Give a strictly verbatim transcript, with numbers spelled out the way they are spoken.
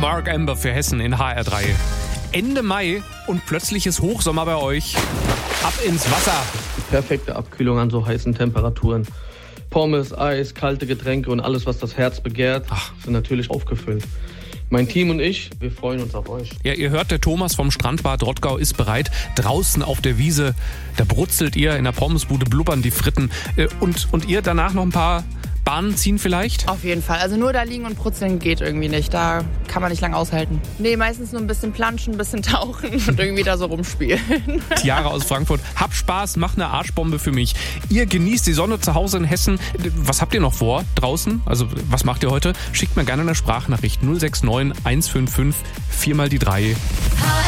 Mark Amber für Hessen in H R drei. Ende Mai und plötzlich ist Hochsommer bei euch. Ab ins Wasser. Perfekte Abkühlung an so heißen Temperaturen. Pommes, Eis, kalte Getränke und alles, was das Herz begehrt, Ach. sind natürlich aufgefüllt. Mein Team und ich, wir freuen uns auf euch. Ja, ihr hört, der Thomas vom Strandbad Rottgau ist bereit. Draußen auf der Wiese, da brutzelt ihr, in der Pommesbude blubbern die Fritten. Und, und ihr danach noch ein paar Bahnen ziehen vielleicht? Auf jeden Fall. Also nur da liegen und brutzeln geht irgendwie nicht. Da kann man nicht lange aushalten. Nee, meistens nur ein bisschen planschen, ein bisschen tauchen und irgendwie da so rumspielen. Tiara aus Frankfurt, hab Spaß, mach eine Arschbombe für mich. Ihr genießt die Sonne zu Hause in Hessen. Was habt ihr noch vor draußen? Also was macht ihr heute? Schickt mir gerne eine Sprachnachricht null sechs neun eins fünf fünf vier mal die drei.